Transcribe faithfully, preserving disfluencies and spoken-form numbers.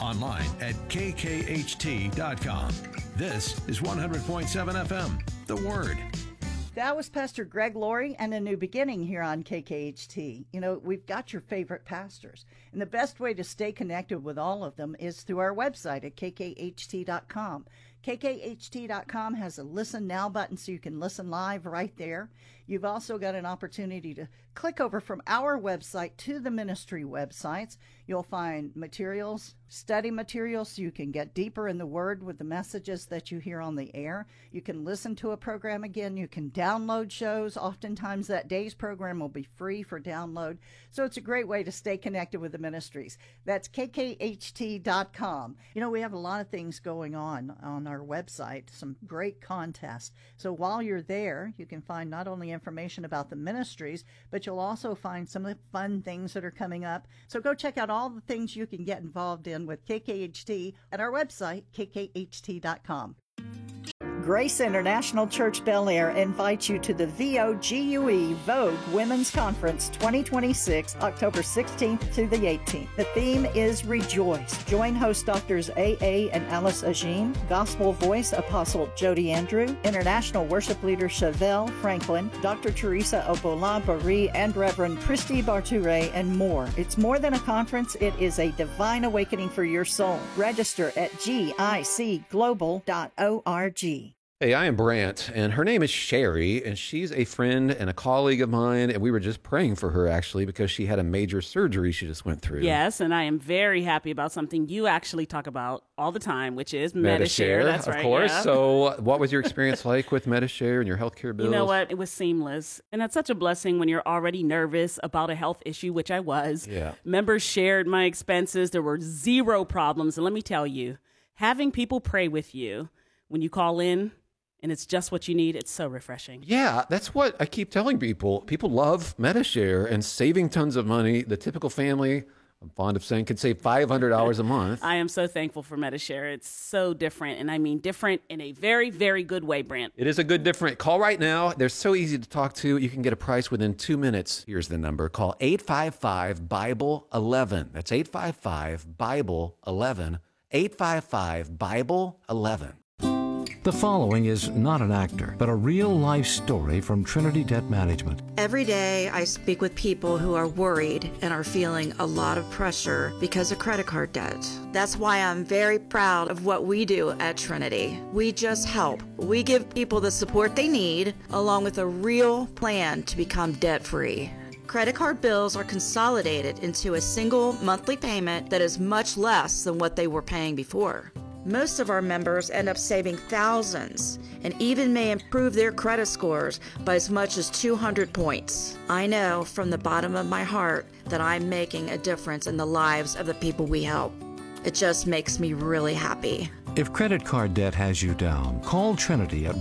online at k k h t dot com. This is one hundred point seven F M, The Word. That was Pastor Greg Laurie and A New Beginning here on K K H T. You know, we've got your favorite pastors, and the best way to stay connected with all of them is through our website at k k h t dot com. k k h t dot com has a Listen Now button so you can listen live right there. You've also got an opportunity to click over from our website to the ministry websites. You'll find materials, study materials, so you can get deeper in the Word with the messages that you hear on the air. You can listen to a program again. You can download shows. Oftentimes that day's program will be free for download. So it's a great way to stay connected with the ministries. That's k k h t dot com. You know, we have a lot of things going on on our website, some great contests. So while you're there, you can find not only information about the ministries, but you'll also find some of the fun things that are coming up. So go check out all the things you can get involved in with K K H T at our website, k k h t dot com. Grace International Church Bel Air invites you to the V O G U E Vogue Women's Conference twenty twenty-six, October sixteenth to the eighteenth. The theme is Rejoice. Join host Doctors A A and Alice Agim, Gospel Voice Apostle Jody Andrew, International Worship Leader Chevelle Franklin, Doctor Teresa Obola Bari, and Reverend Christy Bartoure, and more. It's more than a conference, it is a divine awakening for your soul. Register at G I C global dot org. Hey, I am Brant, and her name is Sherry, and she's a friend and a colleague of mine, and we were just praying for her, actually, because she had a major surgery she just went through. Yes, and I am very happy about something you actually talk about all the time, which is Medi-Share. That's of right, course. yeah. So what was your experience like with Medi-Share and your healthcare bills? You know what? It was seamless, and that's such a blessing when you're already nervous about a health issue, which I was. Yeah. Members shared my expenses. There were zero problems, and let me tell you, having people pray with you when you call in, and it's just what you need, it's so refreshing. Yeah, that's what I keep telling people. People love Medi-Share and saving tons of money. The typical family, I'm fond of saying, could save five hundred dollars a month. I am so thankful for Medi-Share. It's so different, and I mean different in a very, very good way, Brant. It is a good different. Call right now. They're so easy to talk to. You can get a price within two minutes. Here's the number. Call eight five five, Bible eleven. That's eight five five, Bible eleven. eight five five, Bible eleven. The following is not an actor, but a real-life story from Trinity Debt Management. Every day I speak with people who are worried and are feeling a lot of pressure because of credit card debt. That's why I'm very proud of what we do at Trinity. We just help. We give people the support they need, along with a real plan to become debt-free. Credit card bills are consolidated into a single monthly payment that is much less than what they were paying before. Most of our members end up saving thousands and even may improve their credit scores by as much as two hundred points. I know from the bottom of my heart that I'm making a difference in the lives of the people we help. It just makes me really happy. If credit card debt has you down, call Trinity at